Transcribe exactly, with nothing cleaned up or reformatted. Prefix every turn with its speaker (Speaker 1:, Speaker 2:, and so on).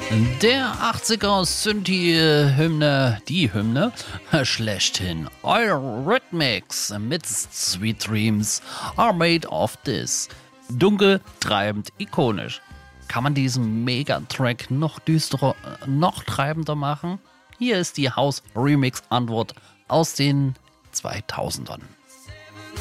Speaker 1: Der achtziger Synthie-Hymne, die Hymne schlechthin. Eurythmics mit Sweet Dreams are made of this. Dunkel, treibend, ikonisch. Kann man diesen Megatrack noch düsterer, noch treibender machen? Hier ist die House-Remix-Antwort aus den zweitausendern.